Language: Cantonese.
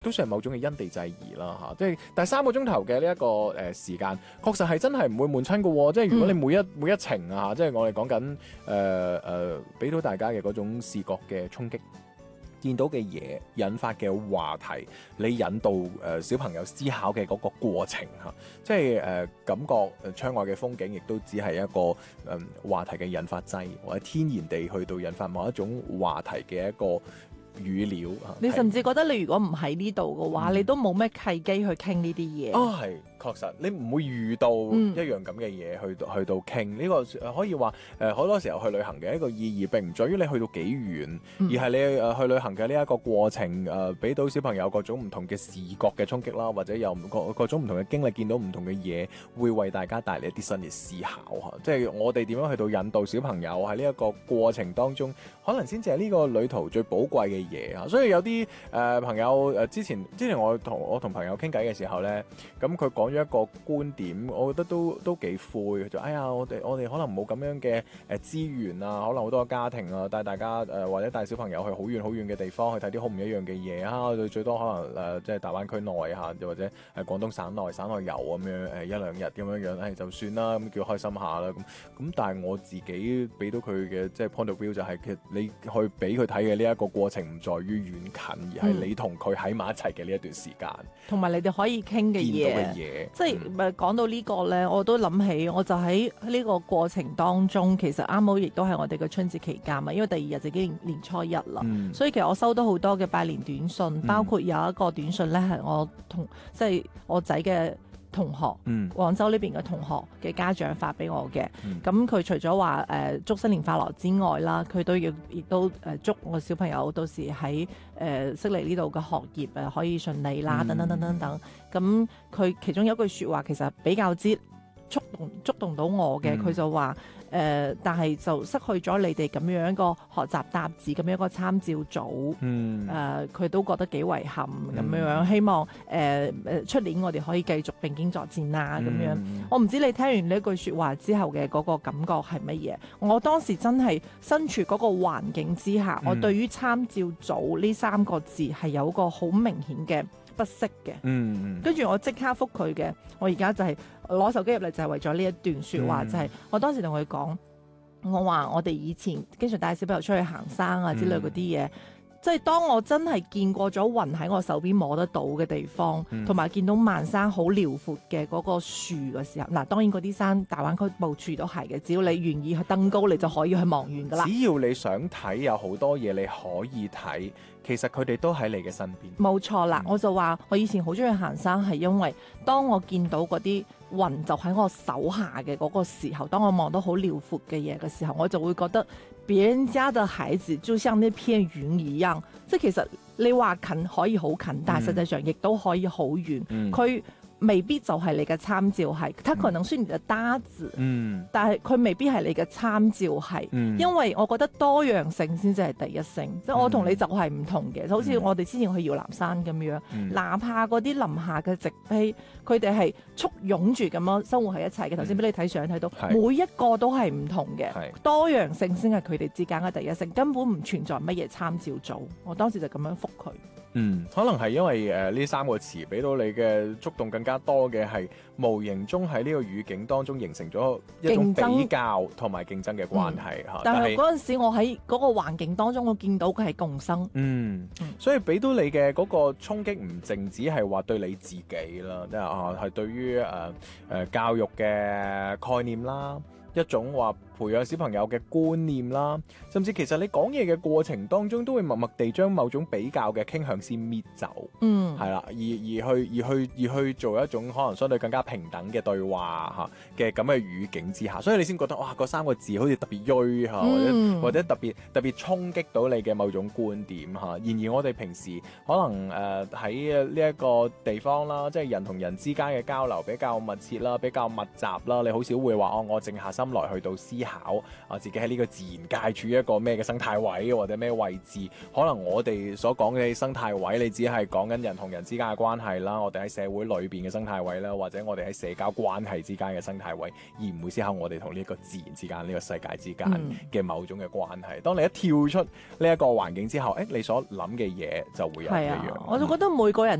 都算係某種嘅因地制宜啦嚇，即係但係3個鐘頭嘅呢一個時間，確實係真係唔會悶親嘅喎。即係如果你每一程啊，即係我哋講緊俾到大家嘅嗰種視覺嘅衝擊。見到嘅嘢引發嘅話題，你引導小朋友思考嘅嗰個過程嚇，即係感覺窗外嘅風景，亦都只係一個話題嘅引發劑，或者天然地去到引發某一種話題嘅一個語料嚇。 你甚至覺得你如果唔喺呢度嘅話，你都冇咩契機去傾呢啲嘢。 係確實，你唔會遇到一樣咁嘅嘢去到傾呢個可以話好多時候去旅行嘅一個意義並唔在於你去到幾遠，而係你去旅行嘅呢一個過程俾到小朋友各種唔同嘅視覺嘅衝擊啦，或者有各種唔同嘅經歷，見到唔同嘅嘢，會為大家帶嚟一啲新嘅思考嚇。即係我哋點樣去到引導小朋友喺呢一個過程當中，可能先至係呢個旅途最寶貴嘅嘢嚇。所以有啲朋友之前我同朋友傾偈嘅時候咧，咁佢講咗一個觀點，我覺得都幾灰。就我哋可能冇咁樣嘅資源啊，可能好多家庭啊帶大家或者帶小朋友去好遠好遠嘅地方去睇啲好唔一樣嘅嘢啊，最多可能即係大灣區內嚇，又或者廣東省內遊咁樣1-2日咁樣就算啦，咁叫開心下啦咁。但係我自己俾到佢嘅即係 point of view 就係其實你去俾佢睇嘅呢一個過程唔在於遠近，而係你同佢喺埋一齊嘅呢一段時間， 同埋你哋可以傾嘅嘢，即係講到呢個呢，我都諗起，我就喺呢個過程當中，其實啱好亦都係我哋嘅春節期間嘛，因為第2日就已經年初一啦，所以其實我收到好多嘅拜年短信，包括有一個短信呢係我即係我仔嘅同學，廣州呢邊嘅同學嘅家長發俾我嘅，咁佢除咗話祝新年快樂之外啦，佢都亦都祝我小朋友到時喺悉尼呢度嘅學業可以順利啦，等等等等等。咁佢其中有一句説話其實比較之觸動到我嘅，佢就話但係就失去咗你哋咁樣一個學習搭子咁樣一個參照組，佢都覺得幾遺憾咁樣，希望出年我哋可以繼續並肩作戰啦咁樣。我唔知你聽完呢句説話之後嘅嗰個感覺係乜嘢？我當時真係身處嗰個環境之下，我對於參照組呢3個字係有一個好明顯嘅不適嘅，跟住我即刻覆佢嘅。我而家就係攞手機入嚟，就係為咗呢一段説話，就係我當時同佢講，我話我哋以前經常帶小朋友出去行山啊之類嗰啲嘢，即係當我真係見過咗雲喺我手邊摸得到嘅地方，同埋見到萬山好遼闊嘅嗰個樹嘅時候，嗱當然嗰啲山大灣區部處都係嘅，只要你願意去登高，你就可以去望遠噶啦。 只要你想睇，有好多嘢你可以睇。其實佢哋都喺你嘅身邊。 冇錯啦，我就話我以前好中意行山，係因為當我見到嗰啲雲就喺我手下嘅嗰個時候，當我望到好遼闊嘅嘢嘅時候，我就會覺得別人家嘅孩子就像呢片雲一樣，即係其實你話近可以好近，但係實際上亦都可以好遠。佢未必就係你嘅參照係，它可能是你嘅搭子，但係佢未必係你嘅參照係，因為我覺得多樣性先至係第一性，即係我同你就係唔同嘅，就好似我哋之前去搖籃山咁樣，哪怕嗰啲林下嘅植被，佢哋係簇擁住咁樣生活喺一齊嘅。頭先俾你睇相睇到，每一個都係唔同嘅，多樣性先係佢哋之間嘅第一性，根本唔存在乜嘢參照組。我當時就咁樣覆佢。 可能係因為呢3個詞俾到你嘅觸動更加多嘅係無形中喺呢個語境當中形成咗一種比較同埋競爭嘅關係嚇。 但係嗰陣時我喺嗰個環境當中，我見到佢係共生。 所以俾到你嘅嗰個衝擊唔淨止係話對你自己啦，即係係對於教育嘅概念啦，一種話培養小朋友嘅觀念啦，甚至其實你講嘢嘅過程當中，都會默默地將某種比較嘅傾向先搣走，係啦，而去做一種可能相對更加平等嘅對話嚇嘅咁嘅語境之下，所以你先覺得哇，嗰3個字好似特別鋭嚇，或者特別衝擊到你嘅某種觀點嚇。然而我哋平時可能喺呢一個地方啦，即係人同人之間嘅交流比較密切啦，比較密集啦，你好少會話我靜下心來去到思考考自己喺呢個自然界處於一個咩嘅生態位或者咩位置。可能我哋所講嘅生態位，你只係講緊人同人之間嘅關係啦，我哋喺社會裏邊嘅生態位啦，或者我哋喺社交關係之間嘅生態位，而唔會思考我哋同呢個自然之間、呢個世界之間嘅某種嘅關係。當你一跳出呢一個環境之後，你所諗嘅嘢就會有唔一樣。 我就覺得每個人